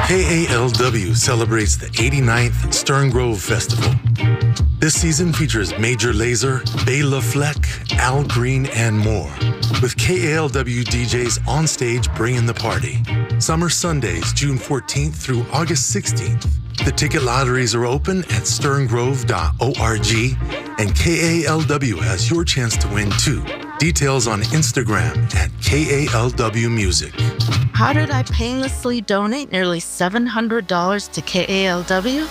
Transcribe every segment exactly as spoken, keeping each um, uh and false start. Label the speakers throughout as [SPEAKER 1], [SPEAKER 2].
[SPEAKER 1] K A L W celebrates the eighty-ninth Stern Grove Festival. This season features Major Lazer, Bela Fleck, Al Green, and more, with K A L W D Js on stage bringing the party. Summer Sundays, June fourteenth through August sixteenth. The ticket lotteries are open at stern grove dot org, and K A L W has your chance to win too. Details on Instagram at K A L W Music.
[SPEAKER 2] How did I painlessly donate nearly seven hundred dollars to K A L W?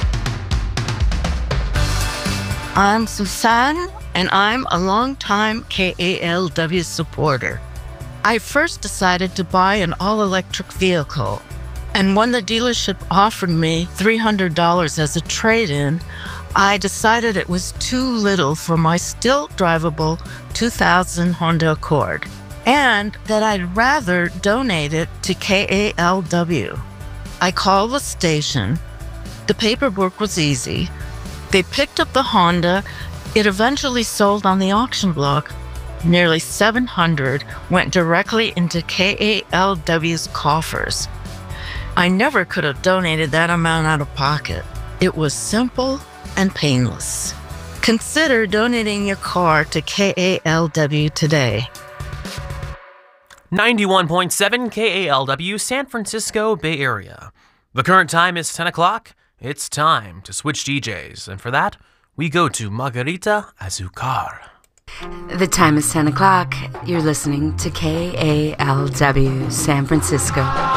[SPEAKER 2] I'm Susan, and I'm a longtime K A L W supporter. I first decided to buy an all-electric vehicle, and when the dealership offered me three hundred dollars as a trade-in, I decided it was too little for my still drivable two thousand Honda Accord, and that I'd rather donate it to K A L W. I called the station. The paperwork was easy. They picked up the Honda. It eventually sold on the auction block. Nearly seven hundred went directly into K A L W's coffers. I never could have donated that amount out of pocket. It was simple and painless. Consider donating your car to K A L W today.
[SPEAKER 3] ninety-one point seven K A L W, San Francisco Bay Area. The current time is ten o'clock. It's time to switch D Js, and for that, we go to Margarita Azucar.
[SPEAKER 4] The time is ten o'clock. You're listening to K A L W San Francisco.